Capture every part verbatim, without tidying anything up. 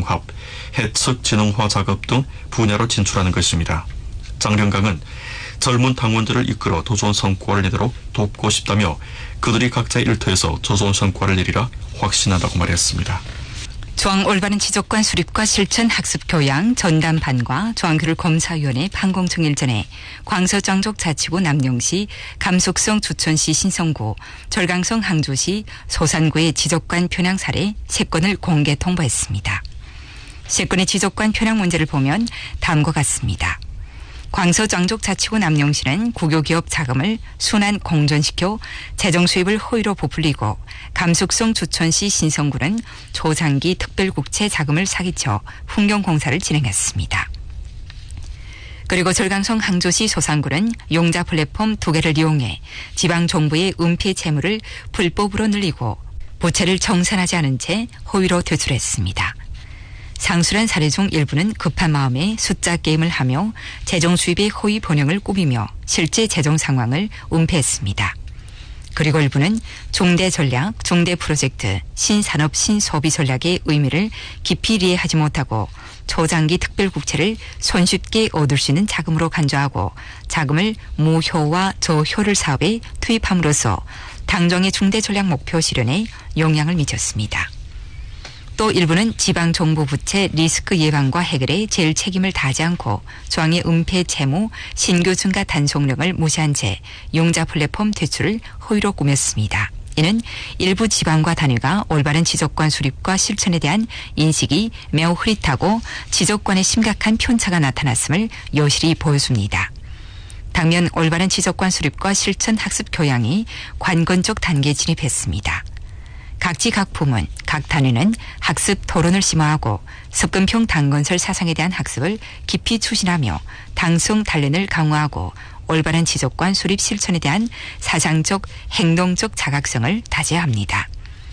융합, 해측 지능화 작업 등 분야로 진출하는 것입니다. 장령강은 젊은 당원들을 이끌어 더 좋은 성과를 내도록 돕고 싶다며 그들이 각자의 일터에서 더 좋은 성과를 내리라 확신한다고 말했습니다. 중앙 올바른 지적관 수립과 실천 학습 교양 전담반과 중앙교육 검사위원회 판공청 일전에 광서장족 자치구 남용시, 감속성 주천시 신성구, 절강성 항조시, 소산구의 지적관 편향 사례 세 건을 공개 통보했습니다. 세 건의 지적관 편향 문제를 보면 다음과 같습니다. 광서장족 자치구 남용시는 국유기업 자금을 순환 공전시켜 재정 수입을 허위로 부풀리고, 감속성 주천시 신성구는 초장기 특별국채 자금을 사기쳐 훈경공사를 진행했습니다. 그리고 절강성 항조시 소산구는 용자 플랫폼 두 개를 이용해 지방정부의 은폐 채무를 불법으로 늘리고 부채를 청산하지 않은 채 허위로 대출했습니다. 상술한 사례 중 일부는 급한 마음에 숫자 게임을 하며 재정 수입의 허위 번영을 꾸미며 실제 재정 상황을 은폐했습니다. 그리고 일부는 중대 전략, 중대 프로젝트, 신산업, 신소비 전략의 의미를 깊이 이해하지 못하고 초장기 특별국채를 손쉽게 얻을 수 있는 자금으로 간주하고 자금을 무효와 저효율 사업에 투입함으로써 당정의 중대 전략 목표 실현에 영향을 미쳤습니다. 또 일부는 지방정부 부채 리스크 예방과 해결에 제일 책임을 다하지 않고 중앙의 은폐 채무, 신규 증가 단속령을 무시한 채 용자 플랫폼 퇴출을 허위로 꾸몄습니다. 이는 일부 지방과 단위가 올바른 지적관 수립과 실천에 대한 인식이 매우 흐릿하고 지적관에 심각한 편차가 나타났음을 여실히 보여줍니다. 당면 올바른 지적관 수립과 실천 학습 교양이 관건적 단계에 진입했습니다. 각지 각 부문, 각 단위는 학습 토론을 심화하고 습근평 당건설 사상에 대한 학습을 깊이 추진하며 당성 단련을 강화하고 올바른 지적관 수립 실천에 대한 사상적, 행동적 자각성을 다져야 합니다.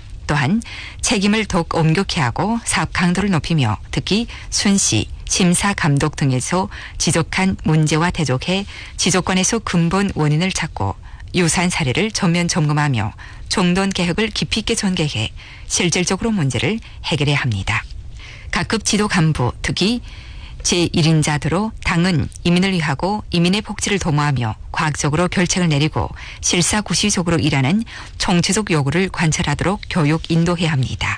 또한 책임을 더욱 엄격히 하고 사업 강도를 높이며 특히 순시, 심사, 감독 등에서 지적한 문제와 대적해 지적관에서 근본 원인을 찾고 유사한 사례를 전면 점검하며 종돈 개혁을 깊이 있게 전개해 실질적으로 문제를 해결해야 합니다. 각급 지도 간부, 특히 제일 인자들로 당은 이민을 위하고 이민의 복지를 도모하며 과학적으로 결책을 내리고 실사구시적으로 일하는 총체적 요구를 관찰하도록 교육 인도해야 합니다.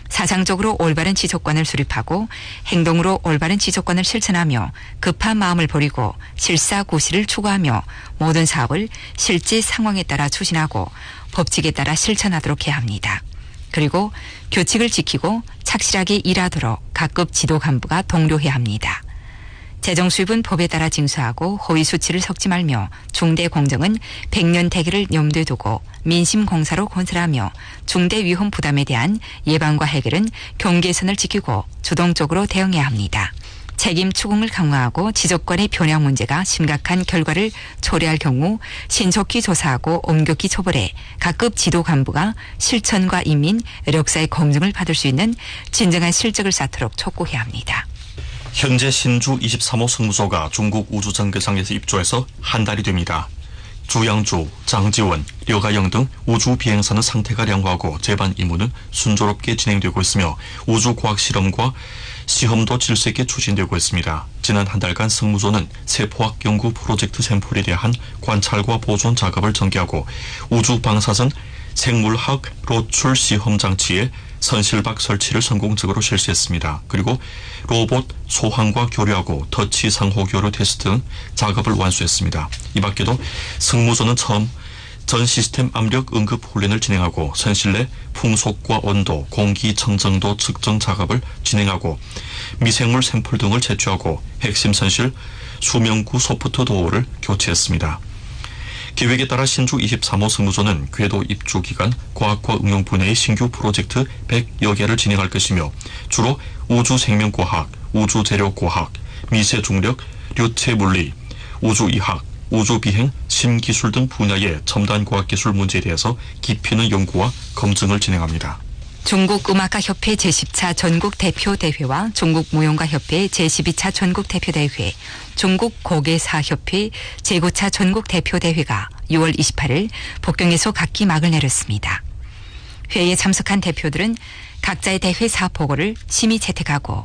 사상적으로 올바른 지적관을 수립하고 행동으로 올바른 지적관을 실천하며 급한 마음을 버리고 실사구시를 추구하며 모든 사업을 실제 상황에 따라 추진하고 법칙에 따라 실천하도록 해야 합니다. 그리고 규칙을 지키고 착실하게 일하도록 각급 지도 간부가 독려해야 합니다. 재정 수입은 법에 따라 징수하고 허위 수치를 섞지 말며 중대 공정은 백년 대계를 염두에 두고 민심 공사로 건설하며 중대 위험 부담에 대한 예방과 해결은 경계선을 지키고 주동적으로 대응해야 합니다. 책임 추궁을 강화하고 지적관의 편향 문제가 심각한 결과를 초래할 경우 신속히 조사하고 엄격히 처벌해 각급 지도 간부가 실천과 인민, 역사의 검증을 받을 수 있는 진정한 실적을 쌓도록 촉구해야 합니다. 현재 신주 이십삼 호 승무소가 중국 우주정거장에서 입조해서 한 달이 됩니다. 주양주, 장지원, 려가영 등 우주 비행선의 상태가良好하고 제반 임무는 순조롭게 진행되고 있으며 우주과학 실험과 시험도 질서 있게 추진되고 있습니다. 지난 한 달간 승무소는 세포학 연구 프로젝트 샘플에 대한 관찰과 보존 작업을 전개하고 우주 방사선 생물학 로출 시험 장치에 선실박 설치를 성공적으로 실시했습니다. 그리고 로봇 소환과 교류하고 터치 상호 교류 테스트 등 작업을 완수했습니다. 이 밖에도 승무소는 처음 전 시스템 압력 응급 훈련을 진행하고 선실 내 풍속과 온도, 공기 청정도 측정 작업을 진행하고 미생물 샘플 등을 채취하고 핵심 선실 수명구 소프트 도어를 교체했습니다. 계획에 따라 신주 이십삼 호 승무소는 궤도 입주 기간 과학과 응용 분야의 신규 프로젝트 백여 개를 진행할 것이며 주로 우주생명과학, 우주재료과학, 미세중력, 류체물리, 우주이학, 우주비행, 심기술 등 분야의 첨단 과학기술 문제에 대해서 깊이 있는 연구와 검증을 진행합니다. 중국음악가협회 제십 차 전국대표대회와 중국무용가협회 제십이 차 전국대표대회, 중국고개사협회 제구 차 전국대표대회가 유월 이십팔일 북경에서 각기 막을 내렸습니다. 회의에 참석한 대표들은 각자의 대회 사업 보고를 심의 채택하고